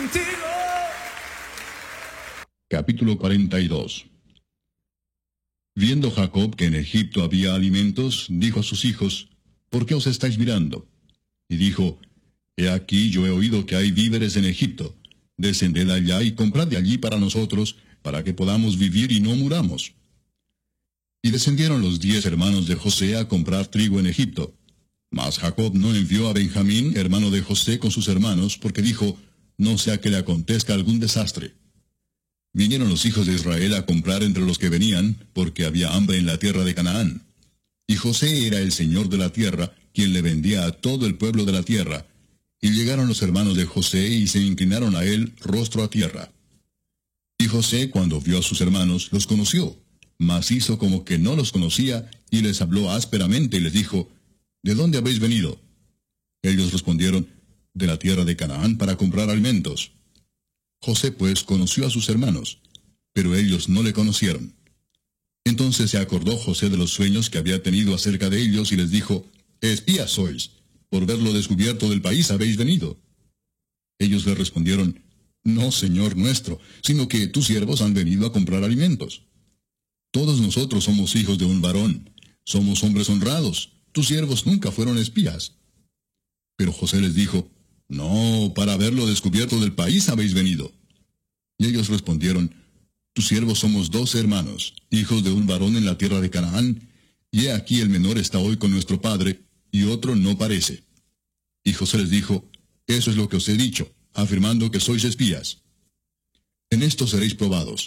contigo. Capítulo 42. Viendo Jacob que en Egipto había alimentos, dijo a sus hijos, ¿por qué os estáis mirando? Y dijo, He aquí yo he oído que hay víveres en Egipto. Descended allá y comprad de allí para nosotros, para que podamos vivir y no muramos. Y descendieron los 10 hermanos de José a comprar trigo en Egipto. Mas Jacob no envió a Benjamín, hermano de José, con sus hermanos, porque dijo, no sea que le acontezca algún desastre. Vinieron los hijos de Israel a comprar entre los que venían, porque había hambre en la tierra de Canaán. Y José era el señor de la tierra, quien le vendía a todo el pueblo de la tierra. Y llegaron los hermanos de José y se inclinaron a él rostro a tierra. Y José, cuando vio a sus hermanos, los conoció, mas hizo como que no los conocía, y les habló ásperamente y les dijo, ¿de dónde habéis venido? Ellos respondieron, de la tierra de Canaán para comprar alimentos. José pues conoció a sus hermanos, pero ellos no le conocieron. Entonces se acordó José de los sueños que había tenido acerca de ellos y les dijo, espías sois, por verlo descubierto del país habéis venido. Ellos le respondieron, no, señor nuestro, sino que tus siervos han venido a comprar alimentos. Todos nosotros somos hijos de un varón, somos hombres honrados, tus siervos nunca fueron espías. Pero José les dijo, no, para verlo descubierto del país habéis venido. Y ellos respondieron, tus siervos somos 12 hermanos, hijos de un varón en la tierra de Canaán, y he aquí el menor está hoy con nuestro padre, y otro no parece. Y José les dijo, eso es lo que os he dicho, afirmando que sois espías. En esto seréis probados.